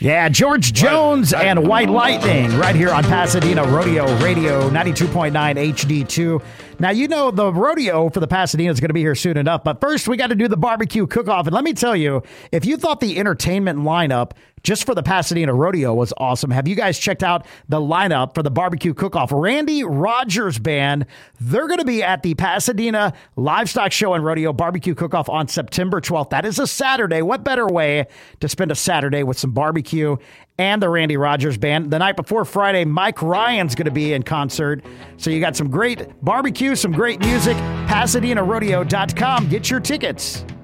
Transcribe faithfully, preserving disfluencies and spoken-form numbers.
Yeah, George Jones and White Lightning right here on Pasadena Rodeo Radio ninety-two point nine H D two. Now, you know the rodeo for the Pasadena is going to be here soon enough, but first we got to do the barbecue cook-off. And let me tell you, if you thought the entertainment lineup just for the Pasadena Rodeo was awesome, have you guys checked out the lineup for the barbecue cook-off? Randy Rogers Band, they're going to be at the Pasadena Livestock Show and Rodeo Barbecue Cook-Off on September twelfth. That is a Saturday. What better way to spend a Saturday with some barbecue and the Randy Rogers Band? The night before Friday, Mike Ryan's going to be in concert. So you got some great barbecue, some great music. Pasadena Rodeo dot com. Get your tickets.